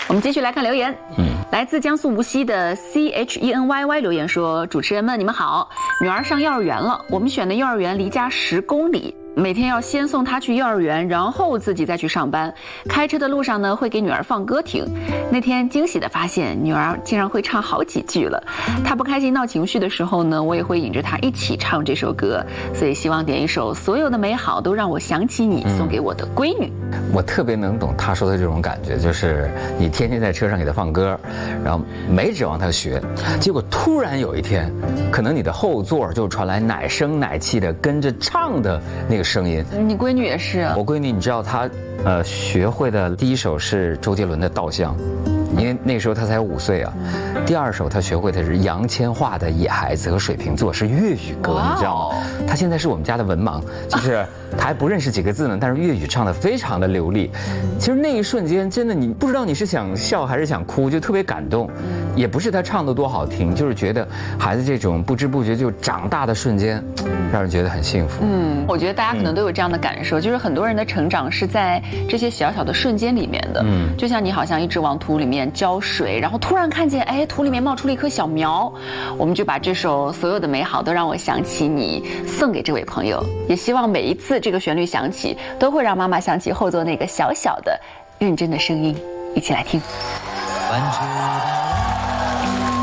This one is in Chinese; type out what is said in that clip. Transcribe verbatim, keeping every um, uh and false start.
我们继续来看留言。嗯，来自江苏无锡的 C H E N Y Y 留言说：“主持人们，你们好，女儿上幼儿园了，我们选的幼儿园离家十公里。”每天要先送她去幼儿园，然后自己再去上班。开车的路上呢，会给女儿放歌听。那天惊喜地发现，女儿竟然会唱好几句了。她不开心闹情绪的时候呢，我也会引着她一起唱这首歌。所以希望点一首《所有的美好都让我想起你》，送给我的闺女。 嗯、我特别能懂她说的这种感觉，就是你天天在车上给她放歌，然后没指望她学，结果突然有一天，可能你的后座就传来奶声奶气的跟着唱的那个声音。 你闺女也是？ 我闺女，你知道她，呃，学会的第一首是周杰伦的《稻香》，因为那时候她才五岁啊。第二首她学会的是杨千嬅的《野孩子》和《水瓶座》，是粤语歌，你知道吗？她现在是我们家的文盲，就是她还不认识几个字呢，但是粤语唱得非常的流利。其实那一瞬间，真的你不知道你是想笑还是想哭，就特别感动。也不是她唱得多好听，就是觉得孩子这种不知不觉就长大的瞬间，让人觉得很幸福。 嗯，我觉得大家可能都有这样的感受，就是很多人的成长是在这些小小的瞬间里面的。嗯，就像你好像一直往土里面浇水，然后突然看见，哎，土里面冒出了一棵小苗，我们就把这首《所有的美好都让我想起你》送给这位朋友。也希望每一次这个旋律响起，都会让妈妈想起后座那个小小的、认真的声音。一起来听。关注